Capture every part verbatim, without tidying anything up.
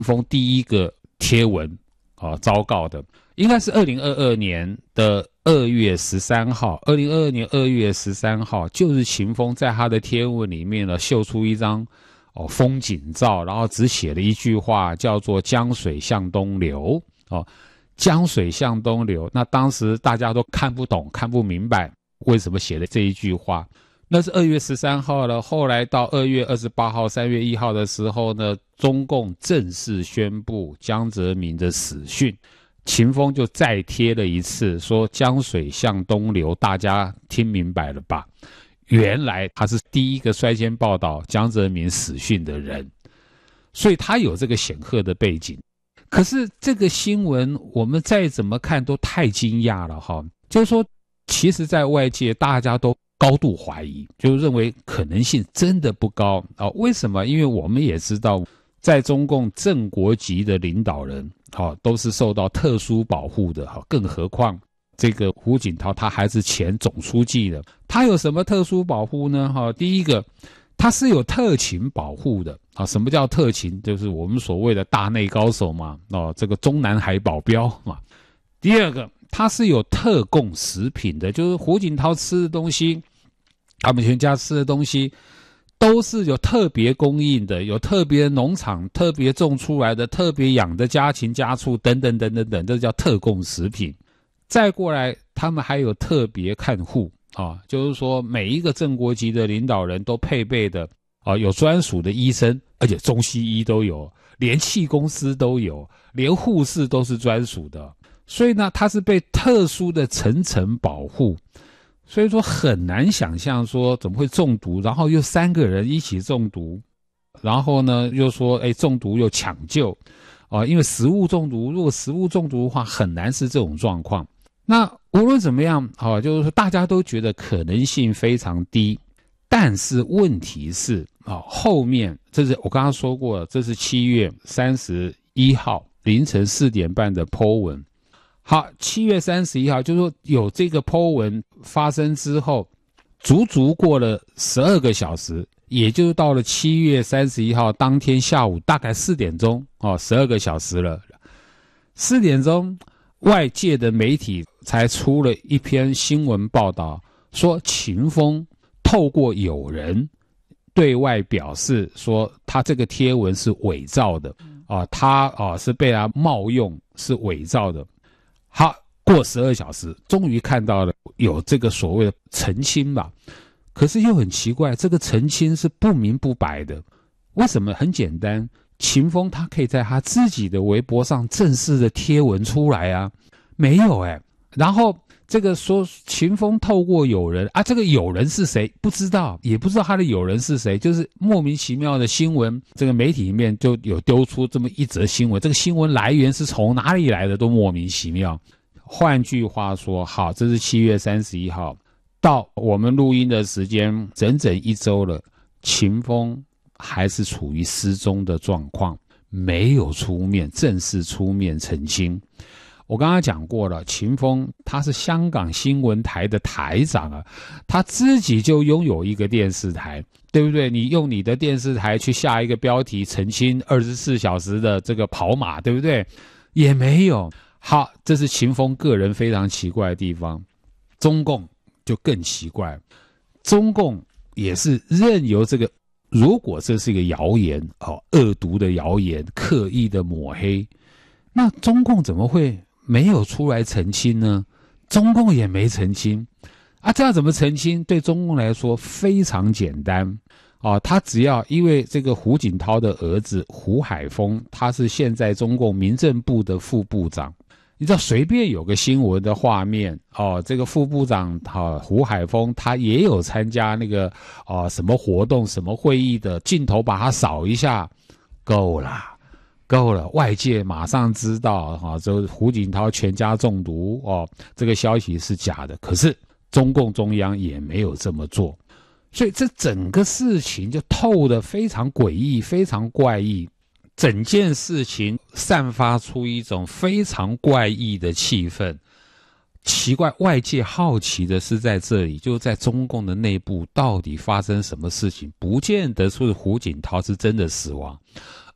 峰第一个贴文啊昭告的，应该是二零二二年的二月十三号，二零二二年二月十三号，就是秦风在他的贴文里面呢秀出一张哦风景照，然后只写了一句话，叫做江水向东流哦，江水向东流。那当时大家都看不懂，看不明白为什么写了这一句话。那是二月十三号了，后来到二月二十八号、三月一号的时候呢，中共正式宣布江泽民的死讯。秦风就再贴了一次，说江水向东流，大家听明白了吧？原来他是第一个率先报道江泽民死讯的人，所以他有这个显赫的背景。可是这个新闻我们再怎么看都太惊讶了哈，就是说其实在外界大家都高度怀疑，就认为可能性真的不高啊。为什么？因为我们也知道，在中共正国级的领导人，好都是受到特殊保护的，好，更何况这个胡锦涛他还是前总书记的，他有什么特殊保护呢？哈，第一个，他是有特勤保护的啊。什么叫特勤？就是我们所谓的大内高手嘛，哦，这个中南海保镖嘛。第二个，他是有特供食品的，就是胡锦涛吃的东西，他们全家吃的东西都是有特别供应的，有特别农场特别种出来的，特别养的家禽家畜等等等等等，这叫特供食品。再过来他们还有特别看护啊，就是说每一个正国级的领导人都配备的啊，有专属的医生，而且中西医都有，连气公司都有，连护士都是专属的。所以呢，他是被特殊的层层保护，所以说很难想象说怎么会中毒，然后又三个人一起中毒，然后呢又说哎中毒又抢救啊，因为食物中毒，如果食物中毒的话很难是这种状况。那无论怎么样啊，就是说大家都觉得可能性非常低，但是问题是啊，后面这是我刚刚说过了，这是七月三十一号凌晨四点半的 po 文。好，七月三十一号，就是说有这个 po 文发生之后，足足过了十二个小时，也就是到了七月三十一号当天下午大概四点钟哦，十二个小时了。四点钟，外界的媒体才出了一篇新闻报道，说秦风透过友人对外表示说，他这个贴文是伪造的啊，他啊是被他冒用，是伪造的。好，过十二小时，终于看到了有这个所谓的澄清吧。可是又很奇怪，这个澄清是不明不白的。为什么？很简单，秦风他可以在他自己的微博上正式的贴文出来啊，没有哎。然后这个说秦风透过友人啊，这个友人是谁不知道，也不知道他的友人是谁，就是莫名其妙的新闻，这个媒体里面就有丢出这么一则新闻，这个新闻来源是从哪里来的都莫名其妙。换句话说，好，这是七月三十一号，到我们录音的时间整整一周了，秦风还是处于失踪的状况，没有出面正式出面澄清。我刚刚讲过了，秦风他是香港新闻台的台长啊，他自己就拥有一个电视台，对不对？你用你的电视台去下一个标题澄清二十四小时的这个跑马，对不对？也没有。好，这是秦风个人非常奇怪的地方。中共就更奇怪，中共也是任由这个，如果这是一个谣言哦，恶毒的谣言，刻意的抹黑，那中共怎么会没有出来澄清呢？中共也没澄清啊，这样怎么澄清？对中共来说非常简单啊，他只要因为这个胡锦涛的儿子胡海峰，他是现在中共民政部的副部长。你知道随便有个新闻的画面哦，这个副部长啊胡海峰他也有参加那个啊什么活动什么会议的镜头，把他扫一下，够了。够了，外界马上知道哈，这胡锦涛全家中毒哦，这个消息是假的。可是中共中央也没有这么做，所以这整个事情就透得非常诡异，非常怪异。整件事情散发出一种非常怪异的气氛。奇怪，外界好奇的是在这里，就在中共的内部到底发生什么事情？不见得是胡锦涛是真的死亡。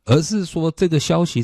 而是说这个消息